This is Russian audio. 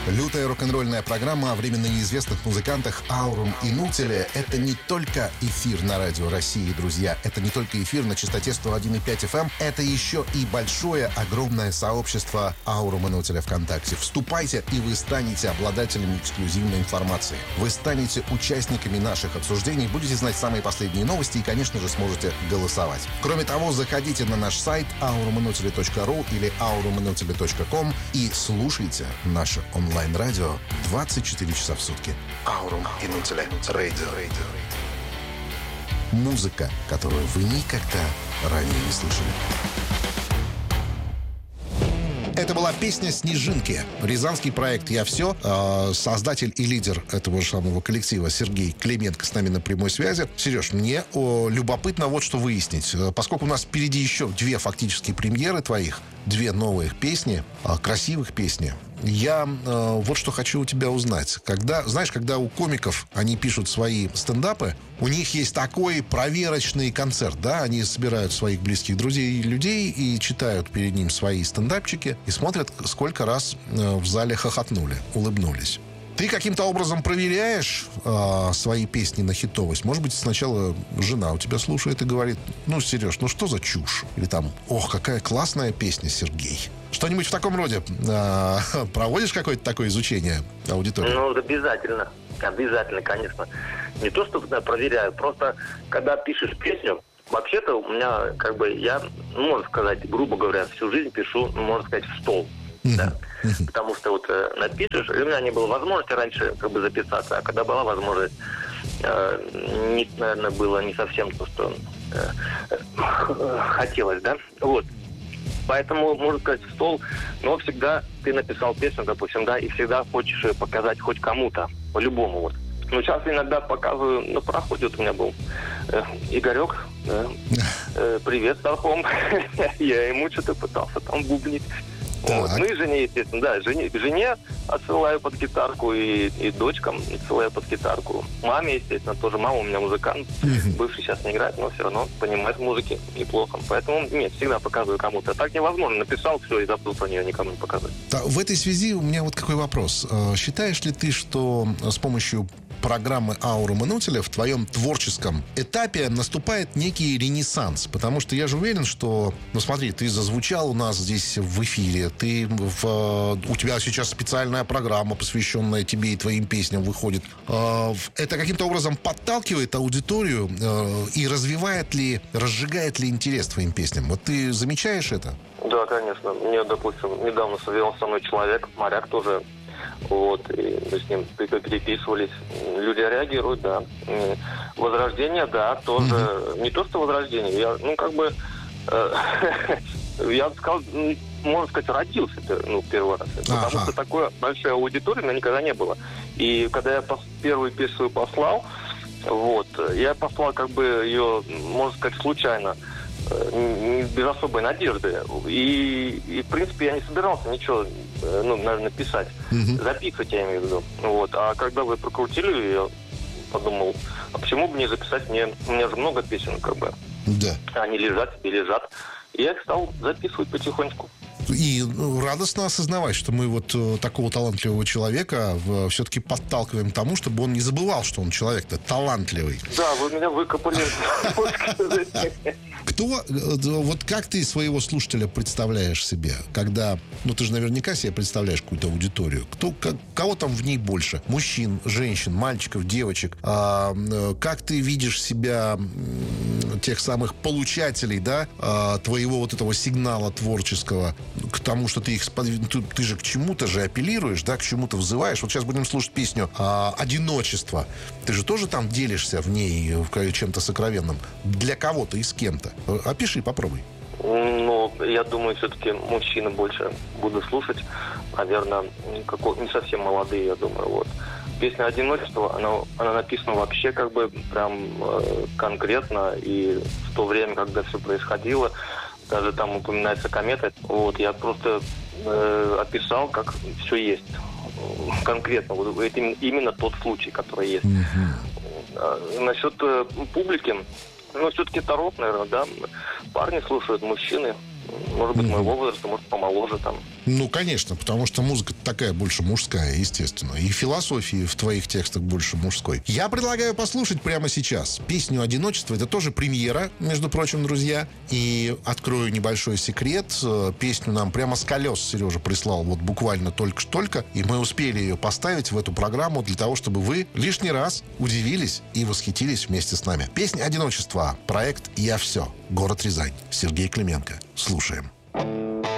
Лютая рок-н-ролльная программа о временно неизвестных музыкантах Аурум и Нутиле — это не только эфир на радио России, друзья. Это не только эфир на частоте 101,5 FM. Это еще и большое, огромное сообщество Аурум и Нутиле ВКонтакте. Вступайте, и вы станете обладателями эксклюзивной информации. Вы станете участниками наших обсуждений, будете знать самые последние новости и, конечно же, сможете голосовать. Кроме того, заходите на наш сайт auruminutile.ru или auruminutile.com и слушайте наше онлайн-радио 24 часа в сутки. Аурум и Нутиле Radio. Музыка, которую вы никогда ранее не слышали. Это была песня «Снежинки». Рязанский проект «Я все». Создатель и лидер этого же самого коллектива Сергей Клименко с нами на прямой связи. Сереж, мне любопытно вот что выяснить. Поскольку у нас впереди еще две фактически премьеры твоих, две новые песни, красивых песни, я вот что хочу у тебя узнать. Когда у комиков они пишут свои стендапы, у них есть такой проверочный концерт, да? Они собирают своих близких друзей и людей и читают перед ним свои стендапчики и смотрят, сколько раз в зале хохотнули, улыбнулись. Ты каким-то образом проверяешь свои песни на хитовость? Может быть, сначала жена у тебя слушает и говорит: ну, Сереж, ну что за чушь? Или там: ох, какая классная песня, Сергей. Что-нибудь в таком роде? Проводишь какое-то такое изучение аудитории? Ну, обязательно. Обязательно, конечно. Не то, что проверяю, просто когда пишешь песню, вообще-то у меня, я, можно сказать, грубо говоря, всю жизнь пишу, можно сказать, в стол. Да. Потому что вот напишешь, и у меня не было возможности раньше записаться, а когда была возможность, наверное, было не совсем то, что хотелось, да? Вот. Поэтому, можно сказать, в стол, но всегда ты написал песню, допустим, да, и всегда хочешь ее показать хоть кому-то, по-любому вот. Ну, сейчас иногда показываю на пароходе. Вот у меня был Игорек, привет, Тархом. Я ему что-то пытался там бубнить. Вот. Ну и жене, естественно, да, жене отсылаю под гитарку и дочкам отсылаю под гитарку. Маме, естественно, тоже. Мама у меня музыкант, бывший сейчас не играет, но все равно понимает музыки неплохо. Поэтому нет, всегда показываю кому-то. Так невозможно. Написал все и забыл про нее, никому не показывать. В этой связи у меня вот какой вопрос. Считаешь ли ты, что с помощью программы Аурум и Нутиле в твоем творческом этапе наступает некий ренессанс? Потому что я же уверен, что... Ну смотри, ты зазвучал у нас здесь в эфире, у тебя сейчас специальная программа, посвященная тебе и твоим песням, выходит. Это каким-то образом подталкивает аудиторию и разжигает ли интерес к твоим песням? Вот ты замечаешь это? Да, конечно. Мне, допустим, недавно связался со мной человек, моряк тоже. Вот, и мы с ним переписывались. Люди реагируют, да. Возрождение, да, тоже. Не то, что возрождение. Я, я бы сказал, можно сказать, родился первый раз. Потому что такой большой аудитории у меня никогда не было. И когда я первую песню послал, вот, я послал ее, можно сказать, случайно, без особой надежды. И в принципе, я не собирался ничего, наверное, писать. Записывать, я имею в виду. Вот. А когда вы прокрутили, я подумал, а почему бы не записать мне? У меня же много песен, Да. Они лежат себе, лежат. И я их стал записывать потихоньку. И радостно осознавать, что мы вот такого талантливого человека все-таки подталкиваем к тому, чтобы он не забывал, что он человек-то талантливый. Да, вы меня выкопали. Вот как ты своего слушателя представляешь себе, когда, ты же наверняка себе представляешь какую-то аудиторию, кого там в ней больше? Мужчин, женщин, мальчиков, девочек? Как ты видишь себя, тех самых получателей, да, твоего вот этого сигнала творческого, к тому, что ты же к чему-то же апеллируешь, да, к чему-то взываешь. Вот сейчас будем слушать песню «Одиночество». Ты же тоже там делишься в ней чем-то сокровенным. Для кого-то и с кем-то. Опиши, попробуй. Я думаю, все-таки мужчины больше буду слушать. Наверное, не совсем молодые, я думаю, вот. Песня «Одиночество», она написана вообще прям конкретно. И в то время, когда все происходило, даже там упоминается комета. Вот, я просто описал, как все есть. Конкретно. Вот это именно тот случай, который есть. Насчет публики, все-таки это рок, наверное, да. Парни слушают, мужчины. Может быть, моего возраста, может, помоложе там. Ну, конечно, потому что музыка такая больше мужская, естественно. И философии в твоих текстах больше мужской. Я предлагаю послушать прямо сейчас песню «Одиночество». Это тоже премьера, между прочим, друзья. И открою небольшой секрет. Песню нам прямо с колес Сережа прислал вот буквально только-только. И мы успели ее поставить в эту программу для того, чтобы вы лишний раз удивились и восхитились вместе с нами. Песня «Одиночество». Проект «Я все». Город Рязань. Сергей Клименко. Слушаем.